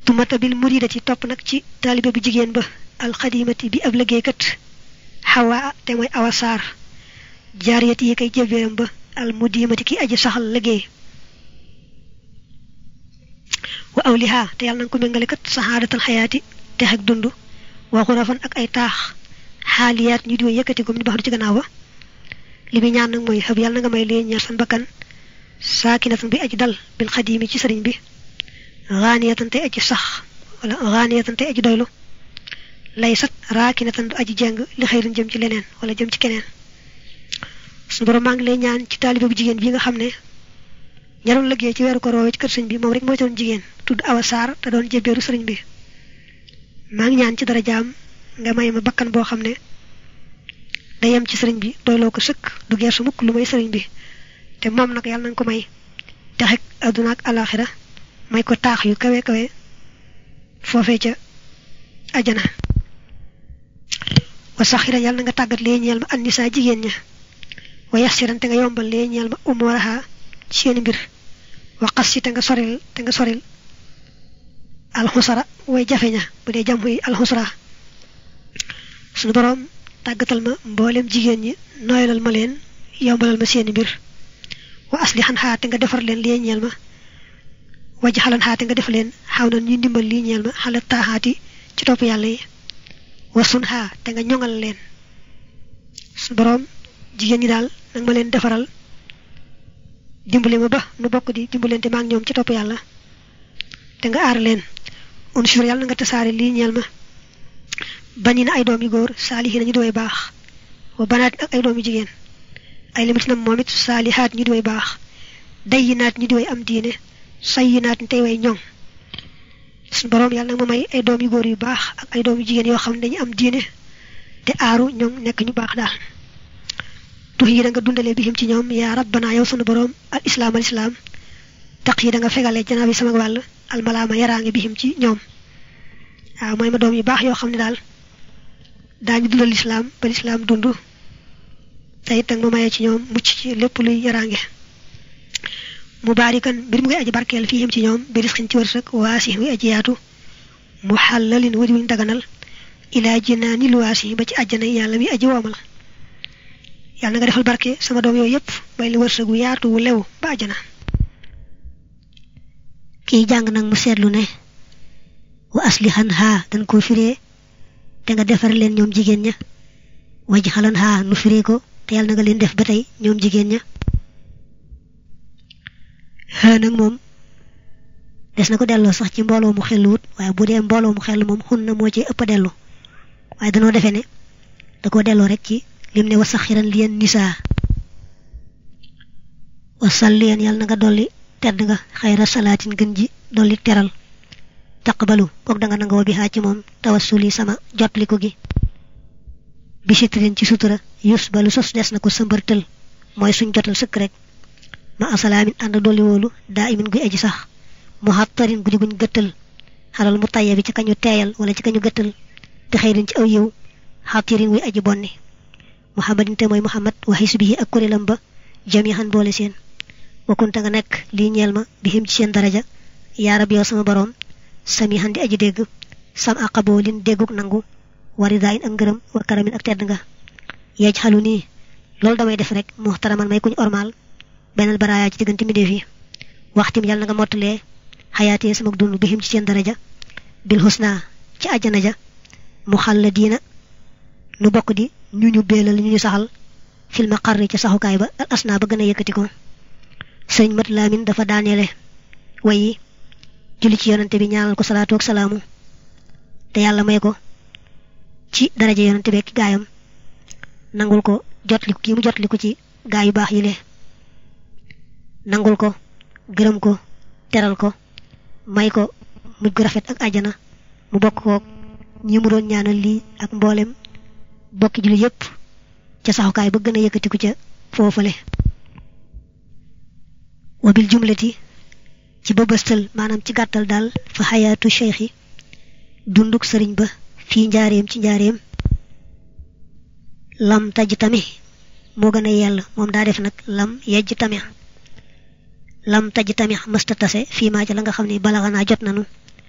tumata bil muridati top nak ci talibé bu jigen ba al khadimati bi ab liggéey kat hawa te moy awasar jariyati yi kay jëbëram ba al mudimati ki aji saxal liggéey wa awliha te yalla nang ko mengalé kat sahadatul hayati te ak dundu wa khurafan ak ay tax haliyat ñu di yëkëti ko mi baxdu ci gannaaw ba limi ñaan nak moy xab yalla nga may leen ñaar san bakkan sakinatan bi aji dal bil khadimi ci serigne bi ghaniyatan te aji sax wala ghaniyatan te aji doylu laysat rakinatan du aji jeng li xeyrin jëm ci leneen wala jëm ci keneen sun borom ma ngi lay ñaan ci talibé bu jigen bi nga xamné ñaron liggéey ci wéru ko rowe ci kër serigne bi mom rek moy ton jigen tudd awasar ta doon jébéru serigne bi ma ngi ñaan ci dara jaam nga may ma bakkan bo xamné dayam ci serigne bi doylo ko sëkk du gersu mukk lu may serigne bi te mom nak yalla nang ko may taxek aduna ak alakhira may ko tax yu kawe kawe fofé ca aljana wa sakhira yalla nga tagat le ñeel ma annisa jigen ña wa yassiran te nga yombal le ñeel ma umuraha seen mbir wa qassi te nga soril al khusara way jafeña bu dé jamuy al khusra sunu borom tagatal ma mbolem jigen ñi noyalal ma len yombalal ma seen mbir wa aslihan ha te nga defar len li ñeel ma wajhalan ha te nga def len xawna ñu dimbal li ñeel ma xala taahati ci top yalla yi wa sunha te nga ñongal len su borom jigen ñi dal nak ma len defaral dimbali ma ba nu bokk di dimbalante ma ak ñoom ci top yalla te nga ar len unsur yalla nga tassare li ñeel ma banina ay doomi goor salihin ñu doy baax wa banat ak ay doomi jigen ay limitina momit salihat ñu doy baax dayinat ñu doy am diine sayinat tay way ñong sun borom yalla nak ma may ay doomi goor yu baax ak ay doomi jigen yo xamne dañu am diine te aru ñong nek ñu baax dal tuhi da nga dundale bihim ci ñoom ya rabbana yow sunu borom al islam taqi da nga fegale janabi sama wal al malama yarangi bihim ci ñoom moy ma doom yu baax yo xamne dal dañu dundal islam ba islam dundu tay tak ma maye ci ñoom mucc ci lepp luy yarangi mubarikan bir mu ngay aji barkel fihim ci ñoom bi riskin ci wërsak wasi wi aji yaatu muhallalin wadi daganal ila jinanil wasi ba ci aljana yalla mi aji womal yalla nga defal barke sama doom yoy yep bay li wërsak wu yaatu wu lew ba aljana ki jang nak mu setlu ne wa aslihan ha dan ko firé te nga defar len ñoom jigen ña wajhalan ha nu firé ko te yalla nga len def batay ñoom jigen ña ha nak mom des nako delo sax ci mbolo mu xelut waye bu dé mbolo mu xel mom hunna mo ci ëpp delo waye dañu défé né da ko delo rek ci limné wa sakhiran liyan nisa wa salliyan yalla nga dolli tedd nga khayra salatin gën ji dolli teral taqbalu kok da nga nango bi ha ci mom tawassuli sama jotliko gi bi sitrin ci sutura yusbalu sos des nako sembertel moy suñ jotal sëkk rek ma asalamin and doli wolu daimin guy aji sax muhattarin gudi guñ gëttal halal mutayyabi ci kañu teyal wala ci kañu gëttal te xeyrin ci aw yew hatirin wi aji bonni muhammadin te moy muhammad wa hisbihi ak kurelam ba jami'an boole seen wa kunta nga nek li ñeel ma bihim ci seen daraja ya rabbi yow sama borom samihan di aji deg sam aqabolin deguk nangu waridain ak ngeureum wa karamin ak tedd nga yajhaluni lol damay def rek muhtaraman may kuñ ormal benal baraya ci digënté mi defi waxtim yalla nga motale hayati sama dund bihim ci seen daraja bil husna ci aljana ja mukhalladina nu bokk di ñu belal ñu saxal fil maqarri ci saxukaay ba al asna ba gëna yëkëti ko serigne mat lamin dafa daanele wayi julli ci yonante bi ñaanal ko salatu ak salamu te yalla may ko ci daraja yonante bi ak gaayam nangul ko jotli ki mu jotli ko ci gaay yu bax yi le nangul ko gërem ko teral ko may ko mu rafet ak aljana mu bokk ko ñi mu doon ñaanal li ak mbolem bokki julli yépp ci saxukaay ba gëna yëkëti ko ci fofale wa bil jumlati ci bobestal manam ci gattal dal fa hayatu shaykhi dunduk serigne ba fi njaareem ci njaareem lam tajtami mo gëna yell mom da def nak lam yajtami lam tajtami mustatase fi ma ci la nga xamni balagana jot nanu